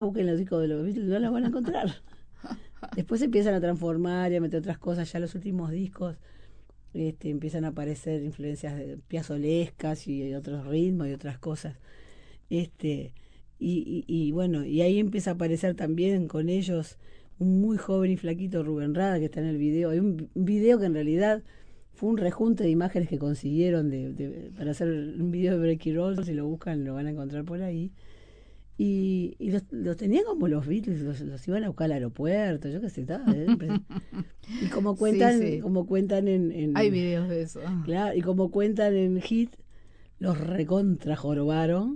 busquen los discos de los Beatles, no los van a encontrar. Después se empiezan a transformar y a meter otras cosas. Ya los últimos discos empiezan a aparecer influencias piazolescas y otros ritmos y otras cosas. Este, y bueno, y ahí empieza a aparecer también con ellos un muy joven y flaquito Rubén Rada que está en el video. Hay un video que en realidad fue un rejunte de imágenes que consiguieron para hacer un video de Breaky Roll. Si lo buscan lo van a encontrar por ahí. Y los tenían como los Beatles, los iban a buscar al aeropuerto, yo qué sé, y como cuentan, Sí, sí. como cuentan Hay videos de eso. claro, y como cuentan en Hit, los recontra jorobaron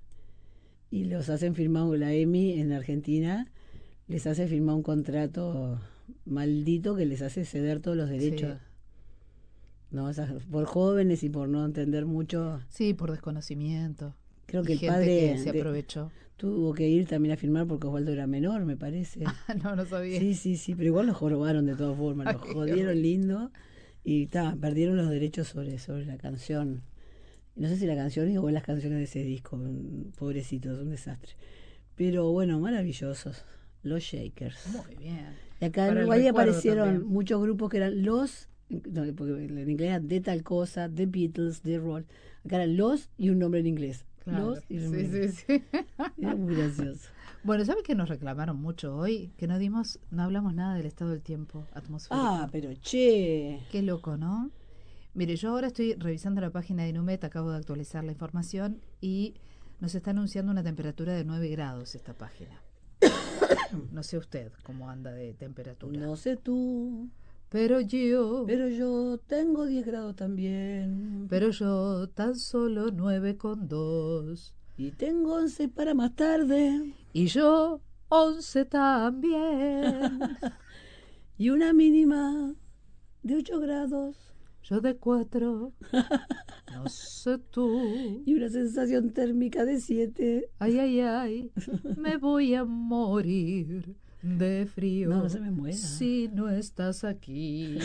y los hacen firmar la EMI en Argentina, les hace firmar un contrato maldito que les hace ceder todos los derechos. Sí. No, por jóvenes y por no entender mucho. Sí, por desconocimiento. Creo que Y el gente padre que se aprovechó. tuvo que ir también a firmar porque Osvaldo era menor, me parece. No, no sabía. Sí, pero igual los jorobaron de todas formas, los Ay, jodieron lindo y perdieron los derechos sobre la canción. No sé si la canción o las canciones de ese disco, pobrecitos, un desastre. Pero bueno, maravillosos, los Shakers. Muy bien. Y acá en Para el Uruguay recuerdo aparecieron también. muchos grupos que eran porque en inglés era de tal cosa, The Beatles, The Roll. Acá eran los y un nombre en inglés. Claro. Los y un Sí, nombre en inglés. sí, sí. Era muy gracioso. Bueno, ¿sabes que nos reclamaron mucho hoy? Que no hablamos nada del estado del tiempo atmosférico. Ah, pero che. Qué loco, ¿no? Mire, yo ahora estoy revisando la página de Inumet, acabo de actualizar la información y nos está anunciando una temperatura de 9 grados esta página. No sé usted cómo anda de temperatura. No sé tú, Pero yo, pero yo tengo 10 grados también. pero yo tan solo 9,2. Y tengo 11 para más tarde. Y yo 11 también. Y una mínima de 8 grados. Yo de 4. No sé tú. Y una sensación térmica de 7. Ay, ay, ay. Me voy a morir de frío. No se me muera. Si no estás aquí.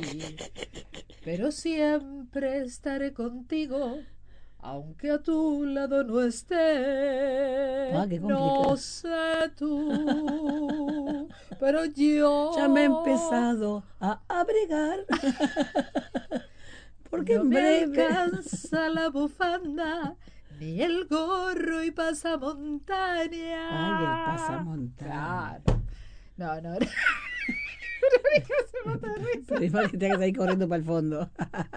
Pero siempre estaré contigo. Aunque a tu lado no esté. Qué complicado. No sé tú. Pero yo. Ya me he empezado a abrigar. Porque no en me breve. alcanza la bufanda. Ni el gorro y pasamontaña. Ay, el pasamontaña. Claro. No, no. Pero igual que te hagas ahí corriendo para el fondo.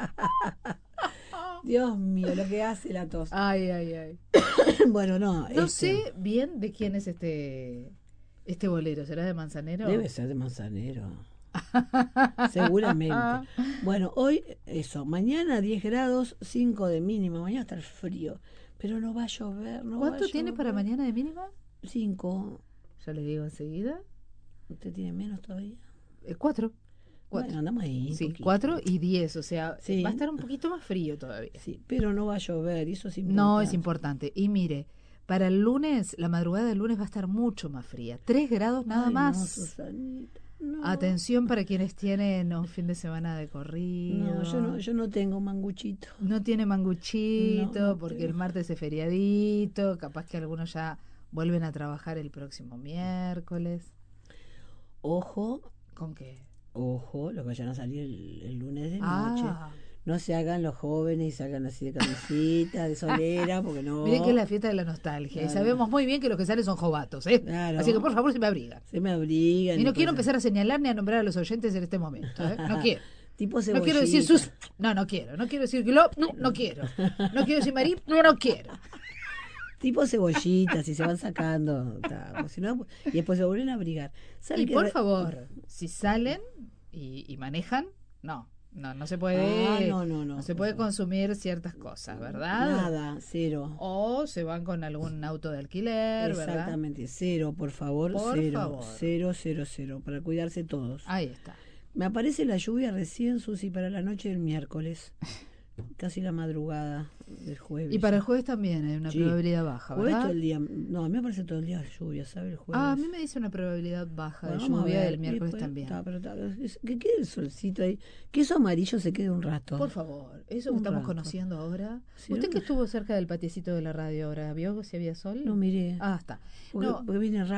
Dios mío, lo que hace la tos. Ay, ay, ay. Bueno, no. No sé bien de quién es este bolero. ¿Será de Manzanero? Debe ser de Manzanero. Seguramente. Bueno, hoy eso. Mañana 10 grados, 5 de mínima. Mañana está el frío. Pero no va a llover. ¿Cuánto tiene para mañana de mínima? 5. Ya le digo enseguida. ¿Usted tiene menos todavía? 4. Bueno, andamos ahí. Sí, poquito. 4 y 10. O sea, Sí. va a estar un poquito más frío todavía. Sí, pero no va a llover. Y eso es importante. No, es importante. Y mire, para el lunes, la madrugada del lunes va a estar mucho más fría. 3 grados nada Ay, más. No, Susanita, no. Atención para quienes tienen un fin de semana de corrido. No, yo no tengo manguchito. No tiene manguchito, No porque tengo. el martes es feriadito. Capaz que algunos ya vuelven a trabajar el próximo miércoles. Ojo, ¿Con qué? ojo, los que vayan a salir el lunes de noche. Ah, No se hagan los jóvenes y salgan así de camisita, de solera, porque no. miren que es la fiesta de la nostalgia. Y Claro. sabemos muy bien que los que salen son jovatos, ¿eh? Claro. Así que por favor se me abrigan. Se me abrigan. Y no después- quiero empezar a señalar ni a nombrar a los oyentes en este momento, ¿eh? No quiero. Tipo No cebollita. quiero decir sus... No quiero. No quiero decir Glob. No quiero. No quiero decir Marí. No quiero. Tipo cebollitas y se van sacando. Pues, si no, y después se vuelven a abrigar. ¿Sabe Y qué? por favor, si salen y manejan, no se puede. No, se puede consumir ciertas cosas, ¿verdad? Nada, cero. O se van con algún auto de alquiler, ¿verdad? Exactamente, cero, por favor, Por cero. favor. Cero, para cuidarse todos. Ahí está. Me aparece la lluvia recién, Susi, para la noche del miércoles. Casi la madrugada del jueves. Y para el jueves también hay una Sí. probabilidad baja, Jueves ¿verdad? todo el día. No, a mí me parece todo el día lluvia, ¿sabe? El jueves. Ah, a mí me dice una probabilidad baja Bueno, de vamos a lluvia ver. el miércoles Después, también. que quede el solcito ahí. Que eso amarillo se quede un rato. Por favor, eso que Un estamos rato. conociendo ahora. Sí, ¿Usted ¿no? que estuvo cerca del patiecito de la radio ahora, vio si había sol? No miré. Ah, está. Porque, No, porque viene